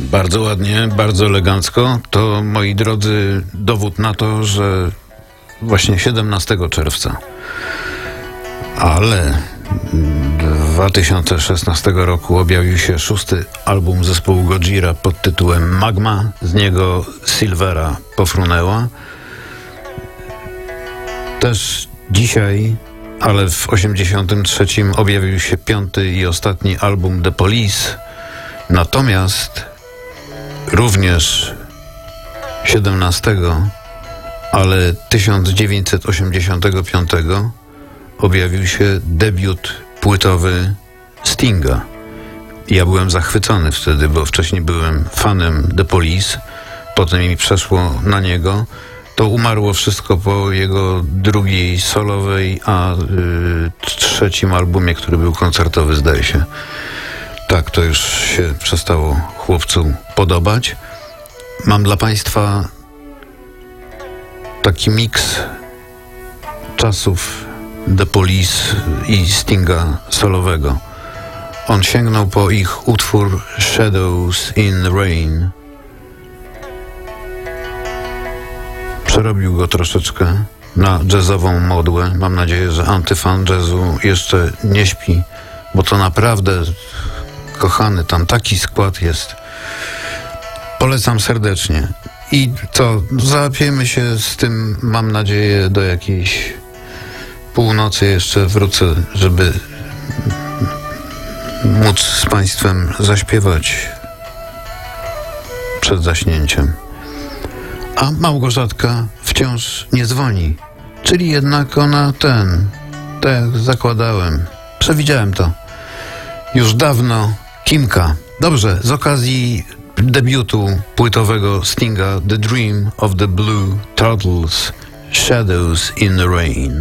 Bardzo ładnie, bardzo elegancko. To, moi drodzy, dowód na to, że właśnie 17 czerwca, ale 2016 roku objawił się 6. album zespołu Gojira pod tytułem Magma. Z niego Silvera pofrunęła. Też dzisiaj, ale w 83 objawił się 5. i ostatni album The Police. Natomiast również 17, ale 1985 objawił się debiut płytowy Stinga. Ja byłem zachwycony wtedy, bo wcześniej byłem fanem The Police, potem mi przeszło na niego. To umarło wszystko po jego drugiej solowej, a trzecim albumie, który był koncertowy, zdaje się. Tak, to już się przestało chłopcu podobać. Mam dla Państwa taki miks czasów The Police i Stinga solowego. On sięgnął po ich utwór Shadows in the Rain. Przerobił go troszeczkę na jazzową modłę. Mam nadzieję, że antyfan jazzu jeszcze nie śpi, bo to naprawdę kochany, tam taki skład jest. Polecam serdecznie. I co, załapiemy się z tym, mam nadzieję, do jakiejś północy jeszcze wrócę, żeby móc z Państwem zaśpiewać przed zaśnięciem. A Małgorzatka wciąż nie dzwoni, czyli jednak ona tak jak zakładałem, przewidziałem to już dawno. Kimka. Dobrze, z okazji debiutu płytowego Stinga, The Dream of the Blue Turtles, Shadows in the Rain.